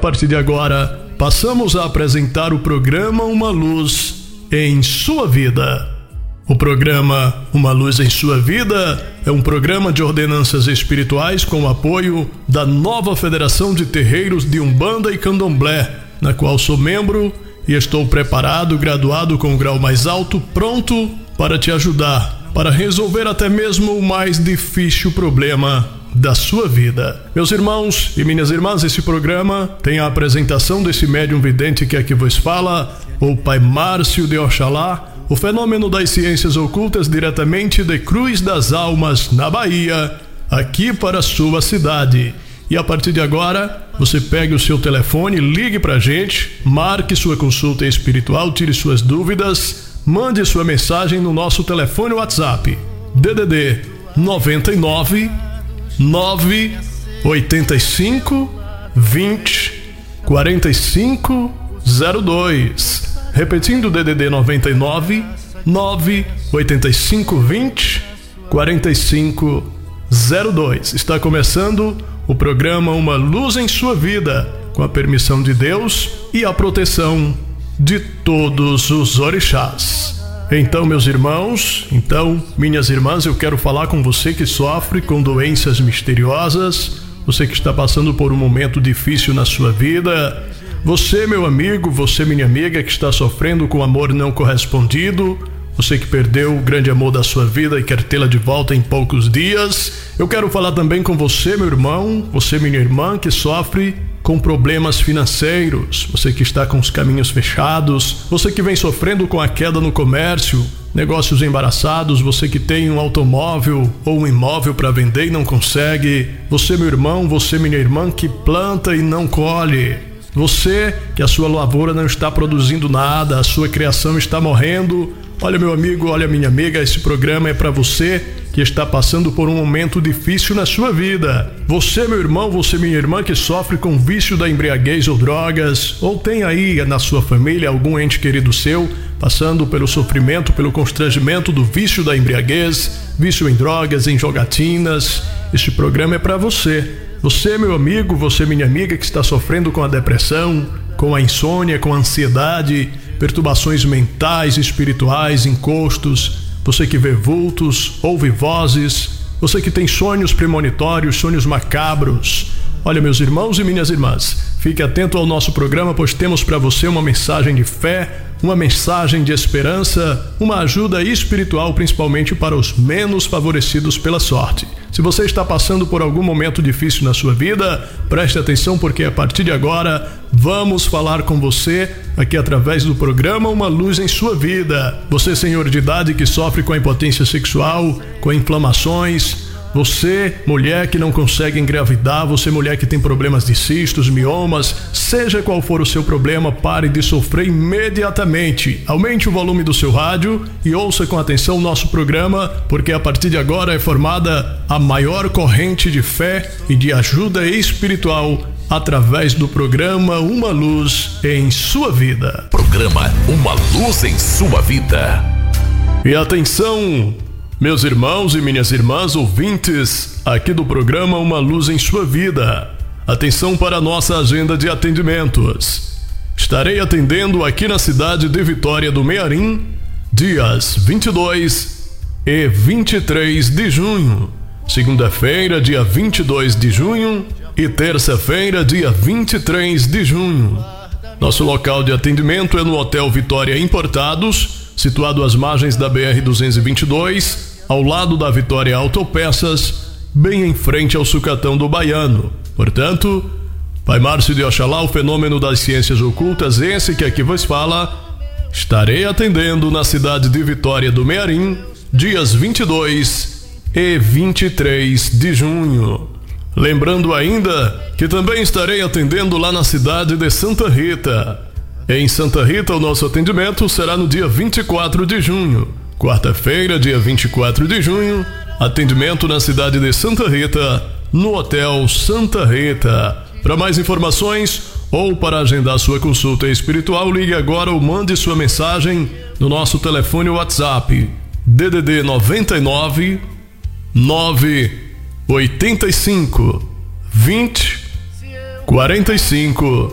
partir de agora, passamos a apresentar o programa Uma Luz em Sua Vida. O programa Uma Luz em Sua Vida é um programa de ordenanças espirituais com o apoio da nova Federação de Terreiros de Umbanda e Candomblé, na qual sou membro e estou preparado, graduado com o grau mais alto, pronto para te ajudar, para resolver até mesmo o mais difícil problema da sua vida. Meus irmãos e minhas irmãs, esse programa tem a apresentação desse médium vidente que aqui vos fala, o Pai Márcio de Oxalá, o fenômeno das ciências ocultas diretamente de Cruz das Almas, na Bahia, aqui para a sua cidade. E a partir de agora, você pegue o seu telefone, ligue pra gente, marque sua consulta espiritual, tire suas dúvidas, mande sua mensagem no nosso telefone WhatsApp, DDD 99 985 20 45 02. Repetindo, DDD 99 985 20 45 02. Está começando o programa Uma Luz em Sua Vida, com a permissão de Deus e a proteção de todos os orixás. Então, meus irmãos, minhas irmãs, eu quero falar com você que sofre com doenças misteriosas, você que está passando por um momento difícil na sua vida, você, meu amigo, você, minha amiga, que está sofrendo com amor não correspondido, você que perdeu o grande amor da sua vida e quer tê-la de volta em poucos dias. Eu quero falar também com você, meu irmão, você, minha irmã, que sofre com problemas financeiros, você que está com os caminhos fechados, você que vem sofrendo com a queda no comércio, negócios embaraçados, você que tem um automóvel ou um imóvel para vender e não consegue, você, meu irmão, você, minha irmã, que planta e não colhe, você que a sua lavoura não está produzindo nada, a sua criação está morrendo. Olha, meu amigo, olha, minha amiga, esse programa é para você que está passando por um momento difícil na sua vida. Você, meu irmão, você, minha irmã, que sofre com vício da embriaguez ou drogas, ou tem aí na sua família algum ente querido seu passando pelo sofrimento, pelo constrangimento do vício da embriaguez, vício em drogas, em jogatinas. Este programa é para você. Você, meu amigo, você, minha amiga, que está sofrendo com a depressão, com a insônia, com a ansiedade, perturbações mentais, espirituais, encostos, você que vê vultos, ouve vozes, você que tem sonhos premonitórios, sonhos macabros. Olha, meus irmãos e minhas irmãs, fique atento ao nosso programa, pois temos para você uma mensagem de fé, uma mensagem de esperança, uma ajuda espiritual, principalmente para os menos favorecidos pela sorte. Se você está passando por algum momento difícil na sua vida, preste atenção, porque a partir de agora vamos falar com você aqui através do programa Uma Luz em Sua Vida. Você, senhor de idade, que sofre com a impotência sexual, com inflamações, você, mulher que não consegue engravidar, você, mulher que tem problemas de cistos, miomas, seja qual for o seu problema, pare de sofrer imediatamente. Aumente o volume do seu rádio e ouça com atenção o nosso programa, porque a partir de agora é formada a maior corrente de fé e de ajuda espiritual através do programa Uma Luz em Sua Vida. Programa Uma Luz em Sua Vida. E atenção, meus irmãos e minhas irmãs ouvintes, aqui do programa Uma Luz em Sua Vida. Atenção para a nossa agenda de atendimentos. Estarei atendendo aqui na cidade de Vitória do Mearim, dias 22 e 23 de junho. Segunda-feira, dia 22 de junho e terça-feira, dia 23 de junho. Nosso local de atendimento é no Hotel Vitória Importados, situado às margens da BR-222, ao lado da Vitória Autopeças, bem em frente ao Sucatão do Baiano. Portanto, Pai Márcio de Oxalá, o fenômeno das ciências ocultas, esse que aqui vos fala, estarei atendendo na cidade de Vitória do Mearim, dias 22 e 23 de junho. Lembrando ainda que também estarei atendendo lá na cidade de Santa Rita. Em Santa Rita, o nosso atendimento será no dia 24 de junho. Quarta-feira, dia 24 de junho, atendimento na cidade de Santa Rita, no Hotel Santa Rita. Para mais informações ou para agendar sua consulta espiritual, ligue agora ou mande sua mensagem no nosso telefone WhatsApp, DDD 99 985 20 45